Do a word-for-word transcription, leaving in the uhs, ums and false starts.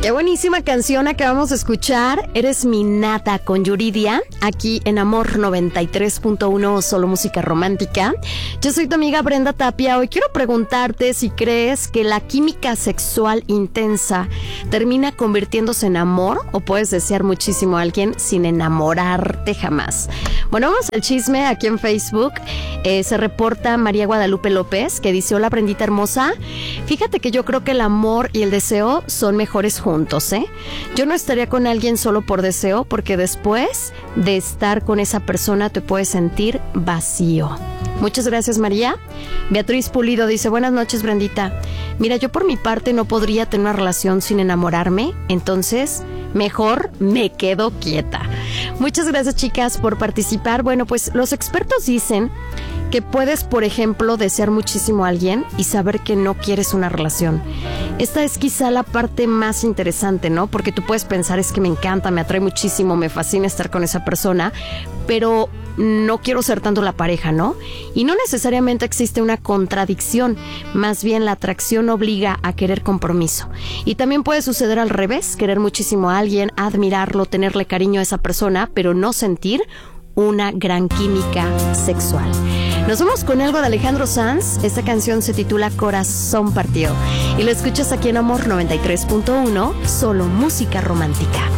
Qué buenísima canción acabamos de escuchar. Eres mi nata con Yuridia, aquí en Amor noventa y tres punto uno, solo música romántica. Yo soy tu amiga Brenda Tapia. Hoy quiero preguntarte si crees que la química sexual intensa termina convirtiéndose en amor o puedes desear muchísimo a alguien sin enamorarte jamás. Bueno, vamos al chisme aquí en Facebook. Eh, se reporta María Guadalupe López, que dice: hola Brendita hermosa, fíjate que yo creo que el amor y el deseo son mejores juntos, ¿eh? Yo no estaría con alguien solo por deseo, porque después de estar con esa persona te puedes sentir vacío. Muchas gracias, María. Beatriz Pulido dice: buenas noches, Brendita. Mira, yo por mi parte no podría tener una relación sin enamorarme, entonces mejor me quedo quieta. Muchas gracias, chicas, por participar. Bueno, pues los expertos dicen que puedes, por ejemplo, desear muchísimo a alguien y saber que no quieres una relación. Esta es quizá la parte más interesante, ¿no? Porque tú puedes pensar: es que me encanta, me atrae muchísimo, me fascina estar con esa persona, pero no quiero ser tanto la pareja, ¿no? Y no necesariamente existe una contradicción, más bien la atracción obliga a querer compromiso. Y también puede suceder al revés, querer muchísimo a alguien, admirarlo, tenerle cariño a esa persona, pero no sentir una gran química sexual. Nos vamos con algo de Alejandro Sanz. Esta canción se titula Corazón Partido y lo escuchas aquí en Amor noventa y tres punto uno, solo música romántica.